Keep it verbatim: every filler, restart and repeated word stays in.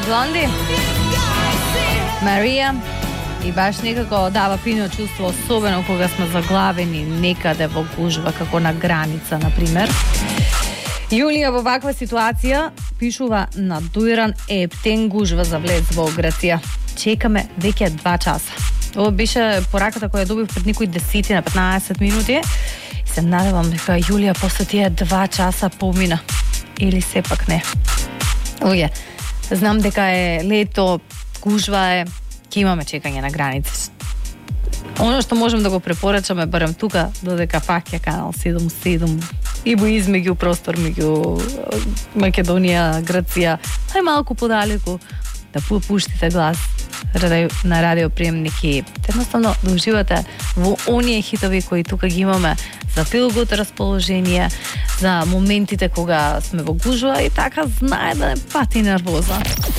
Блонди, Марија, и баш некако дава фино чувство, особено кога сме заглавени некаде во гужва, како на граница, например. Јулија во ваква ситуација пишува на дујран ептен гужва за влез во Грција. Чекаме веќе два часа. Ова беше пораката која добив пред некои десет на петнаесет минути. И се надевам дека Јулија после тие два часа помина. Или сепак не. Луѓе, знам дека е лето, гужва е, ќе имаме чекање на граници. Оно што можем да го препорачаме барем тука, додека пак е канал седум седум и во измеѓу простор меѓу Македонија, Грција, ај малку подалеку, да пуштите глас на радиоприемник и едноставно да уживате во оние хитови кои тука ги имаме за филгот расположение, за моментите кога сме во гужва и така знае да не пати нервоза.